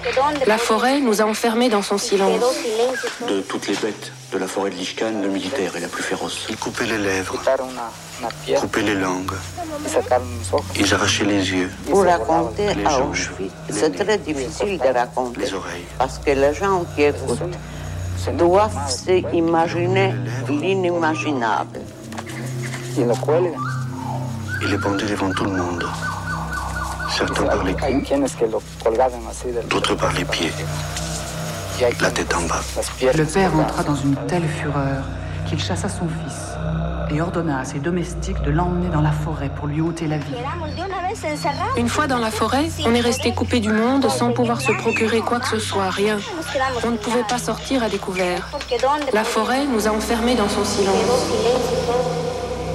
La forêt nous a enfermés dans son silence. De toutes les bêtes de la forêt de Lishkan, le militaire est la plus féroce. Ils coupaient les lèvres, coupaient les langues, ils arrachaient les yeux, Pour raconter les à jambes, Auschwitz, les c'est mains, très difficile de raconter les oreilles. parce que les gens qui écoutent doivent s'imaginer l'inimaginable. Ils les pendaient devant tout le monde. Certains par les coups, d'autres par les pieds, la tête en bas. Le père entra dans une telle fureur qu'il chassa son fils et ordonna à ses domestiques de l'emmener dans la forêt pour lui ôter la vie. Une fois dans la forêt, on est resté coupé du monde sans pouvoir se procurer quoi que ce soit, rien. On ne pouvait pas sortir à découvert. La forêt nous a enfermés dans son silence.